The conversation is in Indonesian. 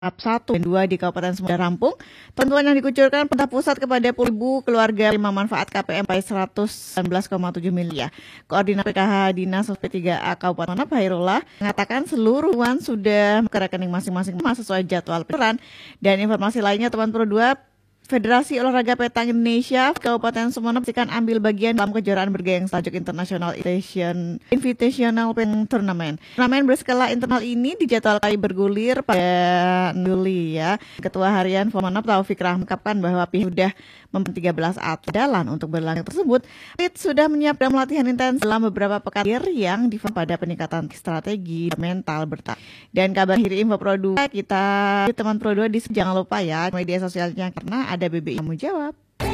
tahap 1 dan 2 di Kabupaten Semarang rampung. Bantuan yang dikucurkan pemerintah pusat kepada 10.000 keluarga penerima manfaat KPM sampai 119,7 miliar. Koordinator PKH Dinas SP3A Kabupaten Sumeneb Hairullah mengatakan seluruh uang sudah ke rekening masing-masing sesuai jadwal pencairan. Dan informasi lainnya Teman Pro 2, Federasi Olahraga Petang Indonesia Kabupaten Sumeneb akan ambil bagian dalam kejuaraan bergengsi Tajuk International Invitational Tournament. Turnamen berskala internal ini dijadwalkan bergulir pada Juli ya. Ketua Harian Sumeneb Taufik Rahman mengungkapkan bahwa pihak sudah memiliki 13 atlet jalan untuk berlaga tersebut. Atlet sudah menyiapkan latihan intens dalam beberapa pekan yang difokus pada peningkatan strategi mental bertanding. Dan kabar akhir info Pro 2 kita Teman Pro 2 jangan lupa ya media sosialnya karena ada BBI yang mau jawab.